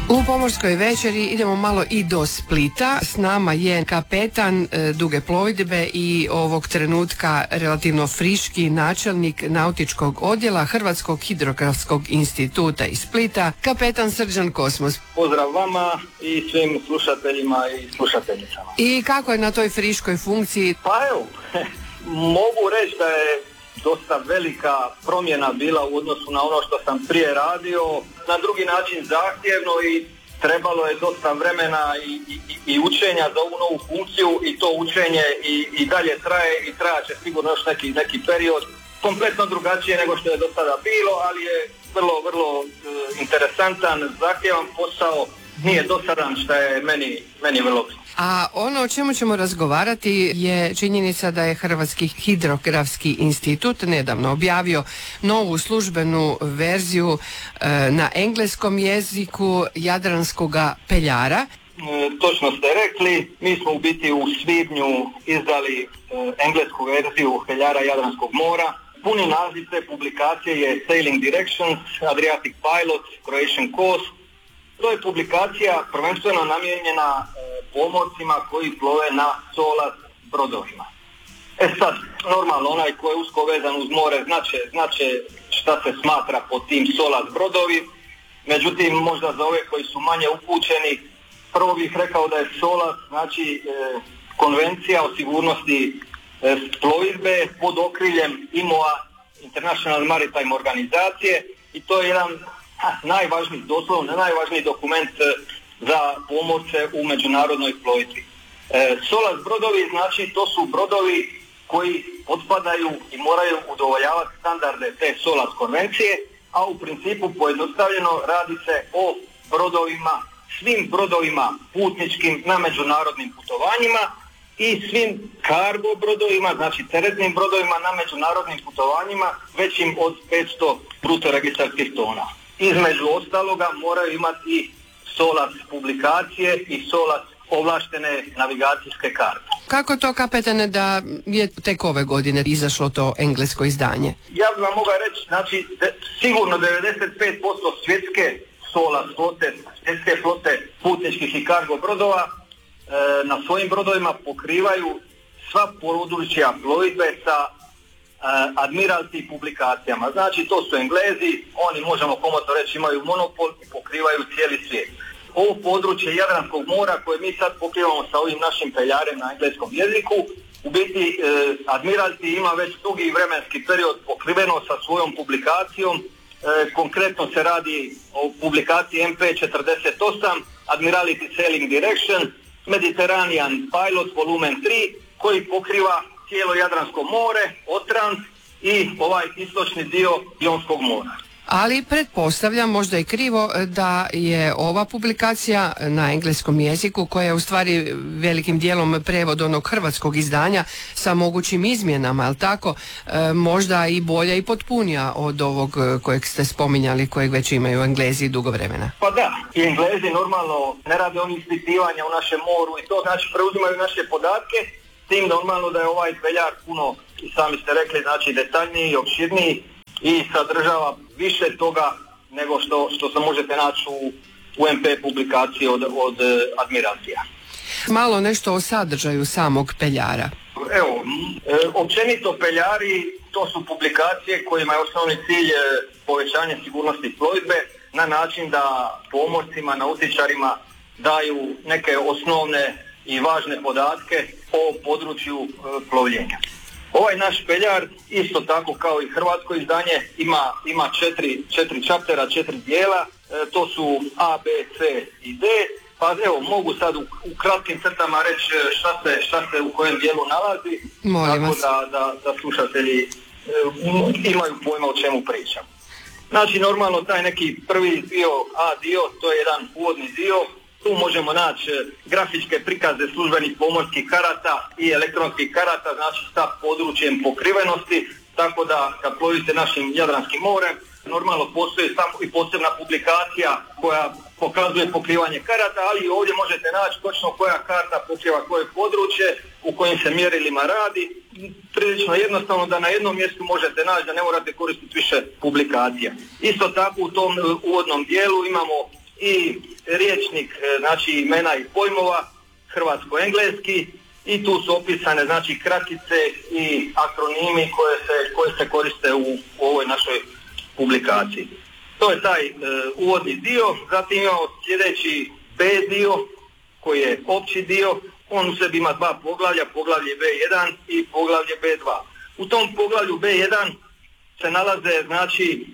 U Pomorskoj večeri idemo malo i do Splita. S nama je kapetan duge plovidbe i ovog trenutka relativno friški načelnik nautičkog odjela Hrvatskog hidrografskog instituta iz Splita, kapetan Srđan Kosmos. Pozdrav vama i svim slušateljima i slušateljicama. I kako je na toj friškoj funkciji? Pa evo, mogu reći da je dosta velika promjena bila u odnosu na ono što sam prije radio, na drugi način zahtjevno i trebalo je dosta vremena i učenja za ovu novu funkciju i to učenje i dalje traje i trajaće sigurno još neki period, kompletno drugačije nego što je do sada bilo, ali je vrlo interesantan, zahtjevan posao, nije dosadan što je meni vrlo bitno. A ono o čemu ćemo razgovarati je činjenica da je Hrvatski hidrografski institut nedavno objavio novu službenu verziju na engleskom jeziku Jadranskoga peljara. Točno ste rekli, mi smo u biti u svibnju izdali englesku verziju peljara Jadranskog mora. Puni naziv te publikacije je Sailing Directions, Adriatic Pilot, Croatian Coast. To je publikacija prvenstveno namijenjena pomorcima koji plove na SOLAS brodovima. Sad, normalno, onaj ko je usko vezan uz more znače šta se smatra pod tim SOLAS brodovi. Međutim, možda za ove koji su manje upućeni, prvo bih rekao da je SOLAS, znači konvencija o sigurnosti plovidbe pod okriljem IMO-a, International Maritime organizacije, i to je jedan doslovno najvažniji dokument za pomorce u međunarodnoj plovidbi. SOLAS brodovi, znači to su brodovi koji potpadaju i moraju udovoljavati standarde te SOLAS konvencije, a u principu pojednostavljeno radi se o brodovima, svim brodovima putničkim na međunarodnim putovanjima i svim cargo brodovima, znači teretnim brodovima na međunarodnim putovanjima većim od 500 bruto registarskih tona. Između ostaloga moraju imati i SOLAS publikacije i SOLAS ovlaštene navigacijske karte. Kako to, kapetane, da je tek ove godine izašlo to englesko izdanje? Ja bih vam mogao reći, znači sigurno 95% svjetske SOLAS flote, svjetske flote putničkih i cargo brodova na svojim brodovima pokrivaju sva područja plovidbe sa Admiralty publikacijama. Znači to su Englezi, oni možemo komotno reći imaju monopol i pokrivaju cijeli svijet. Ovo područje Jadranskog mora koje mi sad pokrivamo sa ovim našim peljarem na engleskom jeziku, u biti Admiralty ima već dugi vremenski period pokriveno sa svojom publikacijom. Konkretno se radi o publikaciji MP48, Admiralty Sailing Direction, Mediterranean Pilot volumen 3, koji pokriva cijelo Jadransko more, Otrant i ovaj istočni dio Jonskog mora. Ali pretpostavljam, možda i krivo, da je ova publikacija na engleskom jeziku, koja je u stvari velikim dijelom prevod onog hrvatskog izdanja sa mogućim izmjenama, ali tako, možda i bolja i potpunija od ovog kojeg ste spominjali, kojeg već imaju Englezi dugo vremena. Pa da, i Englezi normalno ne rade oni ispitivanja u našem moru i to, znači preuzimaju naše podatke, tim normalno da je ovaj peljar puno, i sami ste rekli, znači detaljniji i opširniji i sadržava više toga nego što se možete naći u MP publikaciji od Admiraltija. Malo nešto o sadržaju samog peljara. Evo, općenito peljari, to su publikacije kojima je osnovni cilj povećanje sigurnosti plovidbe na način da pomorcima, nautičarima daju neke osnovne i važne podatke o području plovljenja. Ovaj naš peljar, isto tako kao i hrvatsko izdanje, ima četiri čaptera, 4 dijela, to su A, B, C i D, pa evo mogu sad u kratkim crtama reći šta se u kojem dijelu nalazi, tako da slušatelji imaju pojma o čemu pričam. Znači normalno taj neki prvi dio, A dio, to je jedan uvodni dio. Tu možemo naći grafičke prikaze službenih pomorskih karata i elektronskih karata, znači sa područjem pokrivenosti, tako da kad plovite našim Jadranskim morem, normalno postoji samo i posebna publikacija koja pokazuje pokrivanje karata, ali ovdje možete naći točno koja karta pokriva koje područje, u kojim se mjerilima radi. Prilično jednostavno da na jednom mjestu možete naći, da ne morate koristiti više publikacija. Isto tako u tom uvodnom dijelu imamo i riječnik, znači imena i pojmova, hrvatsko-engleski, i tu su opisane znači kratice i akronimi koje se koriste u ovoj našoj publikaciji. To je taj uvodni dio. Zatim imamo sljedeći B dio koji je opći dio. On u sebi ima dva poglavlja, poglavlje B1 i poglavlje B2. U tom poglavlju B1 se nalaze znači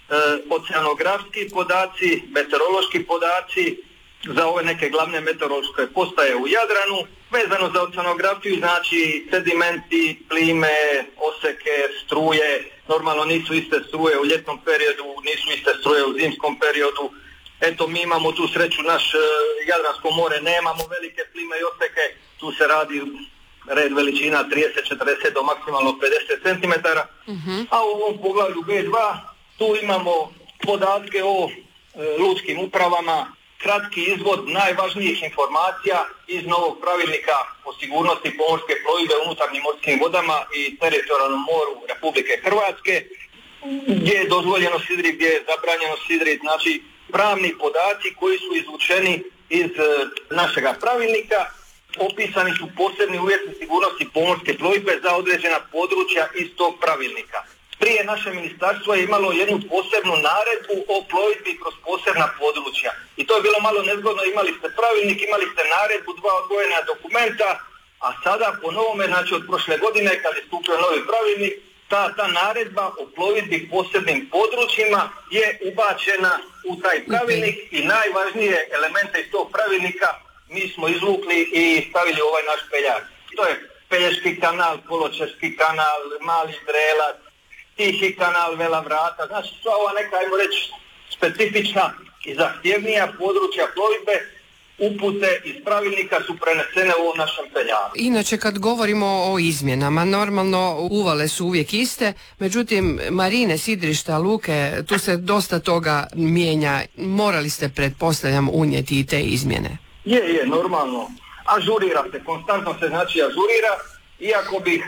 oceanografski podaci, meteorološki podaci za ove neke glavne meteorološke postaje u Jadranu. Vezano za oceanografiju znači sedimenti, plime, oseke, struje. Normalno nisu iste struje u ljetnom periodu, nisu iste struje u zimskom periodu. Eto, mi imamo tu sreću, naš Jadransko more, nemamo velike plime i oseke, tu se radi red veličina 30-40 do maksimalno 50 cm. A u ovom poglavlju B2 tu imamo podatke o lučkim upravama, kratki izvod najvažnijih informacija iz novog pravilnika o sigurnosti pomorske plovidbe u unutarnjim morskim vodama i teritorijalnom moru Republike Hrvatske, gdje je dozvoljeno sidrit, gdje je zabranjeno sidrit, znači pravni podaci koji su izvučeni iz našega pravilnika. Opisani su posebni uvjeti sigurnosti pomorske plovidbe za određena područja iz tog pravilnika. Prije naše ministarstvo je imalo jednu posebnu naredbu o plovidbi kroz posebna područja. I to je bilo malo nezgodno, imali ste pravilnik, imali ste naredbu, dva odvojena dokumenta, a sada po novome, znači od prošle godine kad je stupio novi pravilnik, ta naredba o plovidbi posebnim područjima je ubačena u taj pravilnik i najvažnije elemente iz tog pravilnika mi smo izvukli i stavili ovaj naš peljar. To je Pelješki kanal, Poločeški kanal, Mali Drelac, Tihi kanal, Vela Vrata, znači sva ova neka, ajmo reći, specifična i zahtjevnija područja plovidbe, upute iz pravilnika su prenesene u ovom našem peljaru. Inače, kad govorimo o izmjenama, normalno uvale su uvijek iste, međutim, marine, sidrišta, luke, tu se dosta toga mijenja. Morali ste, pretpostavljam, unijeti i te izmjene. Je, normalno. Ažurira se, konstantno se znači ažurira. Iako bih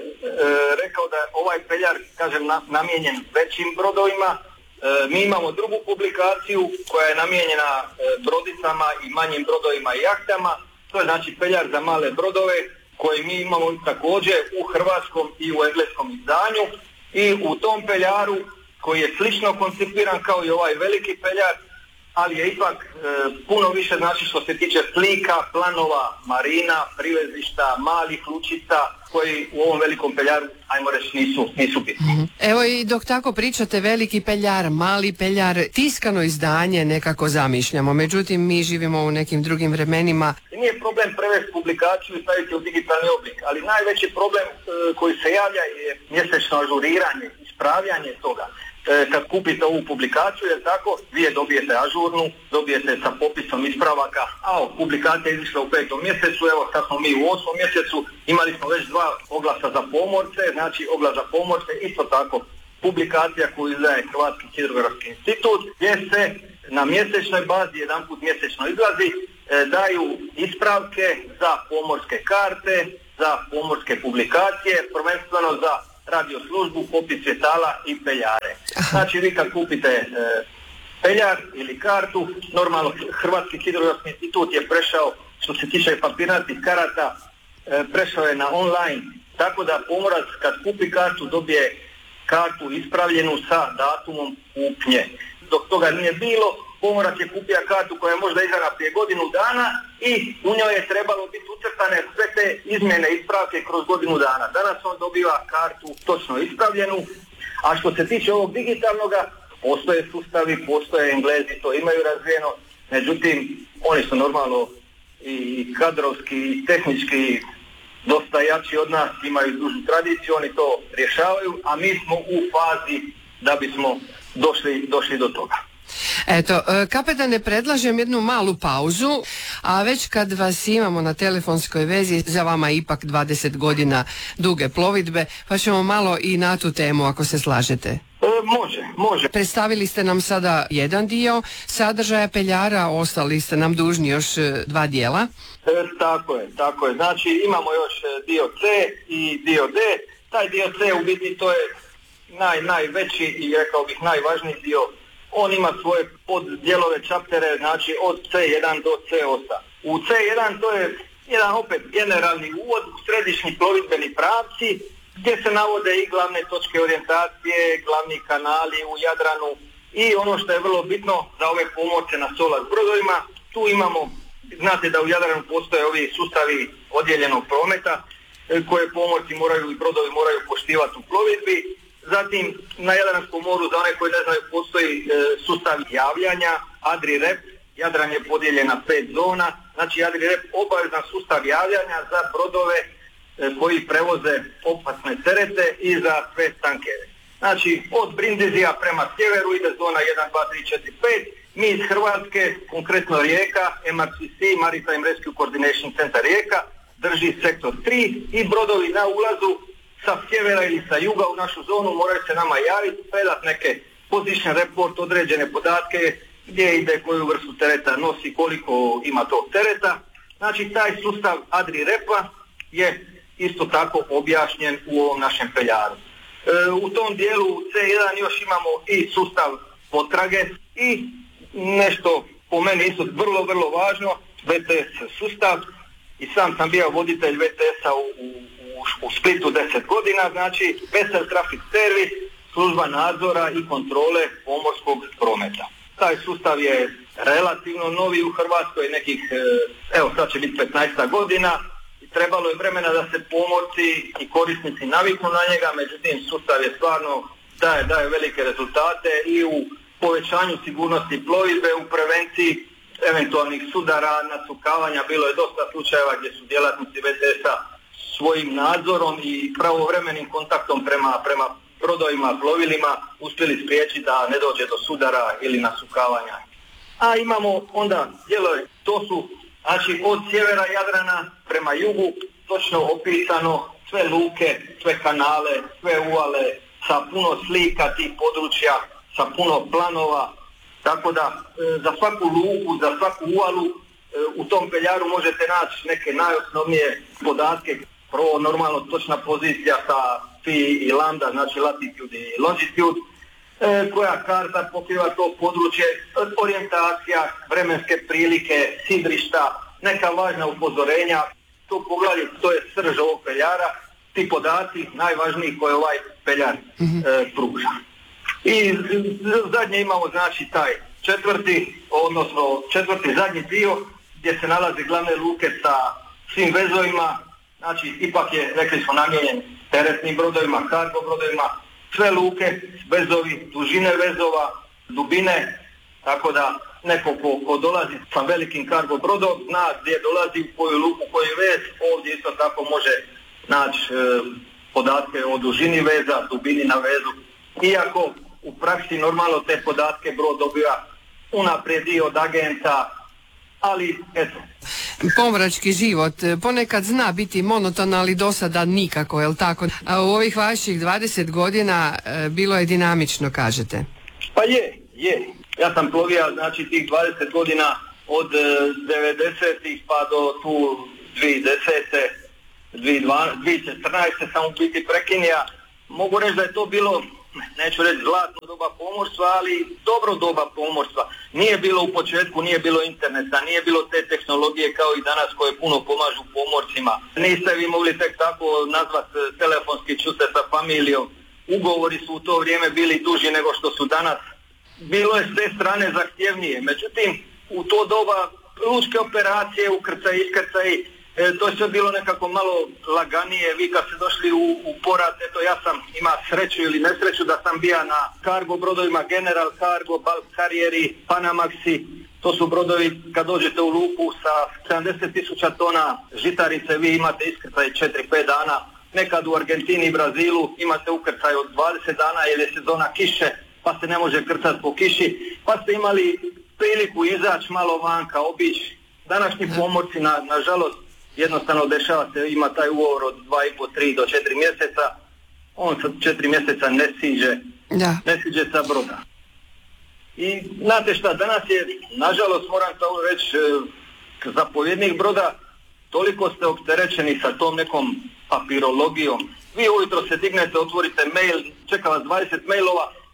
rekao da je ovaj peljar, kažem, namijenjen većim brodovima, mi imamo drugu publikaciju koja je namijenjena brodicama i manjim brodovima i jahtama. To je znači peljar za male brodove koji mi imamo također u hrvatskom i u engleskom izdanju. I u tom peljaru koji je slično koncipiran kao i ovaj veliki peljar, ali je ipak puno više znači što se tiče slika, planova, marina, privezišta, malih lučica koji u ovom velikom peljaru, ajmo reći, nisu bitni. Evo i dok tako pričate, veliki peljar, mali peljar, tiskano izdanje nekako zamišljamo, međutim mi živimo u nekim drugim vremenima. Nije problem prevesti publikaciju i staviti u digitalni oblik, ali najveći problem koji se javlja je mjesečno ažuriranje, ispravljanje toga. Kad kupite ovu publikaciju, jer tako, vi je dobijete ažurnu, dobijete sa popisom ispravaka, a publikacija je izišla u 5. mjesecu, evo sad smo mi u 8. mjesecu, imali smo već 2 oglasa za pomorce, znači oglas za pomorce, isto tako publikacija koju izdaje Hrvatski hidrografski institut, gdje se na mjesečnoj bazi, jedanput mjesečno izlazi, daju ispravke za pomorske karte, za pomorske publikacije, prvenstveno za radio službu, popis svjetala i peljare. Znači vi kad kupite peljar ili kartu, normalno Hrvatski hidrografski institut je prešao, što se tiče papirnatih karata, prešao je na online, tako da pomorac kad kupi kartu dobije kartu ispravljenu sa datumom kupnje. Dok toga nije bilo, pomorac je kupio kartu koja je možda izdana prije godinu dana i u njoj je trebalo biti ucrtane sve te izmjene, ispravke kroz godinu dana. Danas on dobiva kartu točno ispravljenu, a što se tiče ovog digitalnoga, postoje sustavi, postoje Englezi, to imaju razvijeno, međutim, oni su normalno i kadrovski i tehnički dosta jači od nas, imaju dužu tradiciju, oni to rješavaju, a mi smo u fazi da bismo došli do toga. Eto, kapetane, predlažem jednu malu pauzu, a već kad vas imamo na telefonskoj vezi, za vama ipak 20 godina duge plovidbe, pa ćemo malo i na tu temu, ako se slažete. Može. Predstavili ste nam sada jedan dio sadržaja peljara, ostali ste nam dužni još 2 dijela. Tako je. Znači imamo još dio C i dio D. Taj dio C u biti to je najveći i rekao bih najvažniji dio On ima svoje poddijelove chaptere, znači od C1 do C8. U C1 to je jedan opet generalni uvod u središnji plovidbeni pravci gdje se navode i glavne točke orijentacije, glavni kanali u Jadranu i ono što je vrlo bitno za ove pomorce na solar brodovima, tu imamo, znate da u Jadranu postoje ovi sustavi odjeljenog prometa koje pomorci moraju i brodovi moraju poštivati u plovidbi. Zatim na Jadranskom moru, za one koji ne znaju, postoji sustav javljanja, ADRI-REP, Jadran je podijeljen na 5 zona, znači ADRI-REP obavezan sustav javljanja za brodove koji prevoze opasne terete i za sve tankere. Znači od Brindizija prema sjeveru ide zona 1, 2, 3, 4, 5, mi iz Hrvatske, konkretno Rijeka, MRCC, Maritime Rescue Coordination Center Rijeka, drži sektor 3 i brodovi na ulazu sa sjevera ili sa juga u našu zonu moraju se nama javiti, predati neke position report, određene podatke, gdje ide, koju vrstu tereta nosi, koliko ima tog tereta. Znači taj sustav ADRI-REP-a je isto tako objašnjen u ovom našem peljaru. U tom dijelu C1 još imamo i sustav potrage i nešto po meni isto vrlo, vrlo važno, VTS sustav. I sam bio voditelj VTS-a u Splitu 10 godina, znači Vessel Traffic Service, služba nadzora i kontrole pomorskog prometa. Taj sustav je relativno novi u Hrvatskoj, nekih, evo sad će biti 15 godina. Trebalo je vremena da se pomorci i korisnici naviknu na njega, međutim sustav je stvarno daje velike rezultate i u povećanju sigurnosti plovidbe, u prevenciji eventualnih sudara, nasukavanja. Bilo je dosta slučajeva gdje su djelatnici VTS-a svojim nadzorom i pravovremenim kontaktom prema brodovima, plovilima uspjeli spriječiti da ne dođe do sudara ili nasukavanja. A imamo onda dijelove, to su znači od sjevera Jadrana prema jugu točno opisano sve luke, sve kanale, sve uvale sa puno slika tih područja, sa puno planova. Tako da za svaku luku, za svaku uvalu u tom peljaru možete naći neke najosnovnije podatke. Prvo normalno točna pozicija sa Phi i Lambda, znači latitude i longitude, koja karta pokriva to područje, orijentacija, vremenske prilike, sidrišta, neka važna upozorenja. To poglavlje, to je srž ovog peljara, ti podaci najvažniji koje ovaj peljar pruža. I zadnje imamo znači taj četvrti zadnji dio gdje se nalaze glavne luke sa svim vezovima, znači ipak je, rekli smo, namijenjen teretnim brodovima, kargo brodovima, sve luke, vezovi, dužine vezova, dubine, tako da neko ko dolazi sa velikim kargo brodom zna gdje dolazi, u koju luku, koji vez, ovdje isto tako može naći podatke o dužini veza, dubini na vezu, iako u praksi normalno te podatke brod dobiva unaprijed i od agenta, ali eto. Pomorački život ponekad zna biti monoton, ali do sada nikako, jel tako? A u ovih vaših 20 godina bilo je dinamično, kažete? Pa je. Ja sam plovio, znači, tih 20 godina od 90-ih pa do tu 2014. sam u biti prekinija. Mogu reći da je to bilo, neću reći zlatno doba pomorstva, ali dobro doba pomorstva. Nije bilo u početku, nije bilo interneta, nije bilo te tehnologije kao i danas koje puno pomažu pomorcima. Niste vi mogli tek tako nazvati telefonski, čuti sa familijom. Ugovori su u to vrijeme bili duži nego što su danas. Bilo je s te strane zahtjevnije. Međutim, u to doba lučke operacije, ukrcaj, iskrcaj, to je sve bilo nekako malo laganije. Vi kad ste došli u porat, eto ja sam ima sreću ili nesreću da sam bio na kargo brodovima General Cargo, Bulk Carrieri, Panamaxi. To su brodovi kad dođete u luku sa 70.000 tona žitarice, vi imate iskrcaj 4-5 dana. Nekad u Argentini i Brazilu imate ukrcaj od 20 dana jer je sezona kiše, pa se ne može krcati po kiši, pa ste imali priliku izaći malo vanka, obići. Današnji pomorci, nažalost, jednostavno dešava se, ima taj ugovor od 2,5-3 do 4 mjeseca, on sa 4 mjeseca ne siđe sa broda. I znate šta, danas je, nažalost, moram to reći, zapovjednik broda, toliko ste opterećeni sa tom nekom papirologijom. Vi ujutro se dignete, otvorite mail, čeka vas 20 mailova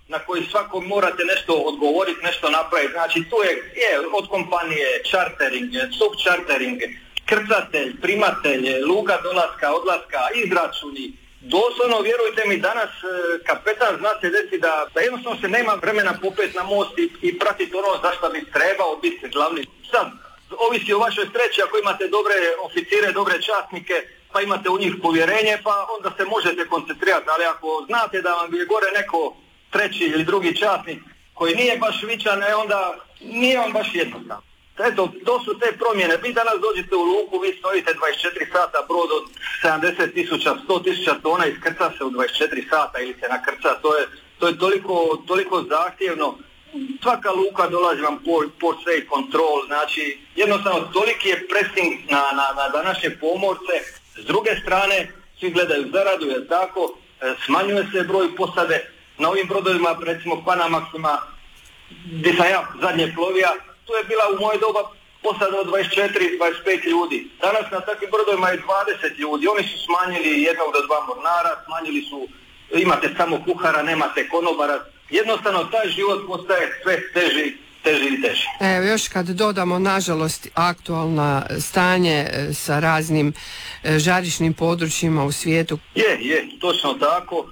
na koji svako morate nešto odgovoriti, nešto napraviti. Znači tu je od kompanije chartering, subchartering, krcatelj, primatelj, luka dolaska, odlaska, izračuni. Doslovno, vjerujte mi, danas kapetan zna se desi da jednostavno se nema vremena popet na most i pratiti ono za što bi trebao biti glavni. Sad, ovisi o vašoj sreći, ako imate dobre oficire, dobre časnike, pa imate u njih povjerenje, pa onda se možete koncentrirati, ali ako znate da vam je gore neko treći ili drugi časnik koji nije baš vičan, onda nije vam baš jednostavno. Eto, to su te promjene. Vi danas dođete u luku, vi stojite 24 sata, brod od 70.000, 100.000 tona iskrca se u 24 sata ili se nakrca. To je toliko zahtjevno. Svaka luka dolazi vam port safe control, znači jednostavno toliki je pressing na današnje pomorce. S druge strane, svi gledaju zaradu, jer tako, smanjuje se broj posade. Na ovim brodovima, recimo Panamaxima, gdje sam ja zadnje plovija, to je bila u moje doba posada od 24-25 ljudi. Danas na takvim brodovima je 20 ljudi. Oni su smanjili 1 do 2 mornara, smanjili su, imate samo kuhara, nemate konobara. Jednostavno taj život postaje sve teži i teži. Evo, još kad dodamo, nažalost, aktualno stanje sa raznim žarišnim područjima u svijetu. Je, točno tako.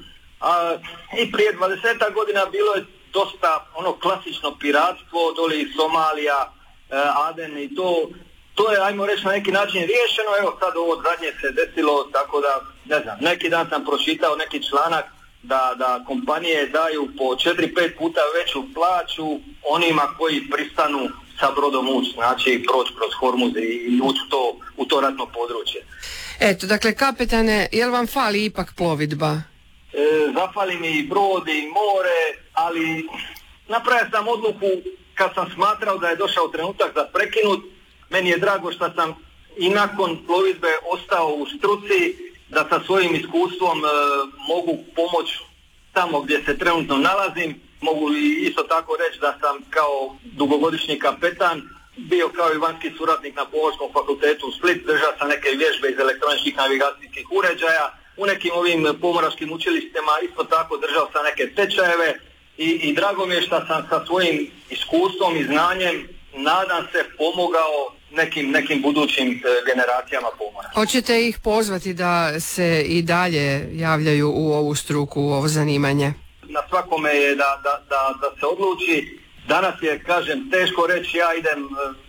I prije 20 godina bilo je dosta ono klasično piratstvo, doli Somalija, Aden i to je, ajmo reći, na neki način riješeno. Evo sad ovo zadnje se desilo, tako da, ne znam, neki dan sam pročitao neki članak da kompanije daju po 4-5 puta veću plaću onima koji pristanu sa brodom ući, znači proći kroz Hormuz i ući u to ratno područje. Eto, dakle, kapetane, jel vam fali ipak plovidba? Zafali mi i brod i more, ali napravio sam odluku kad sam smatrao da je došao trenutak za prekinut. Meni je drago što sam i nakon plovidbe ostao u struci, da sa svojim iskustvom mogu pomoći tamo gdje se trenutno nalazim. Mogu isto tako reći da sam kao dugogodišnji kapetan bio kao i vanjski suradnik na Pomorskom fakultetu u Split, držao sam neke vježbe iz elektroničkih navigacijskih uređaja. U nekim ovim pomoračkim učilištima isto tako držao sam neke tečajeve i drago mi je što sam sa svojim iskustvom i znanjem, nadam se, pomogao nekim budućim generacijama pomora. Hoćete ih pozvati da se i dalje javljaju u ovu struku, u ovo zanimanje? Na svakome je da se odluči. Danas je, kažem, teško reći ja idem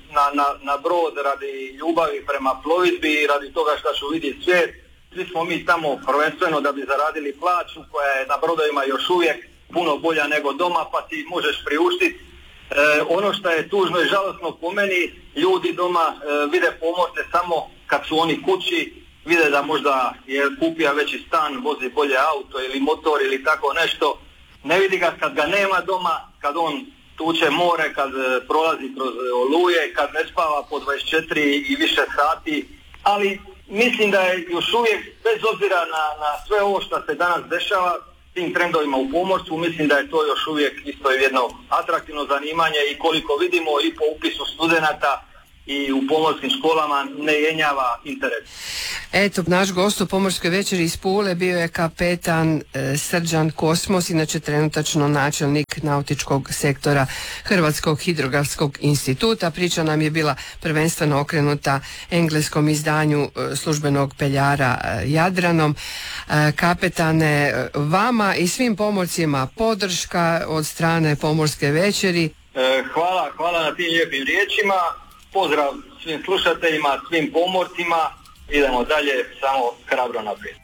na brod radi ljubavi prema plovidbi, radi toga što ću vidjeti svijet. Svi smo mi tamo prvenstveno da bi zaradili plaću koja je na brodovima još uvijek puno bolja nego doma, pa ti možeš priuštiti. Ono što je tužno i žalosno po meni, ljudi doma vide pomorce samo kad su oni kući, vide da možda je kupio veći stan, vozi bolje auto ili motor ili tako nešto. Ne vidi ga kad ga nema doma, kad on tuče more, kad prolazi kroz oluje, kad ne spava po 24 i više sati, ali mislim da je još uvijek, bez obzira na sve ovo što se danas dešava, tim trendovima u pomorstvu, mislim da je to još uvijek isto jedno atraktivno zanimanje i koliko vidimo i po upisu studenata i u pomorskim školama ne jenjava interes. Eto, naš gost u Pomorskoj večeri iz Pule bio je kapetan Srđan Kosmos, inače trenutačno načelnik nautičkog sektora Hrvatskog hidrografskog instituta. Priča nam je bila prvenstveno okrenuta engleskom izdanju službenog peljara Jadranom. Kapetane, vama i svim pomorcima podrška od strane Pomorske večeri. Hvala na tim lijepim riječima. Pozdrav svim slušateljima, svim pomorcima. Idemo dalje, samo hrabro naprijed.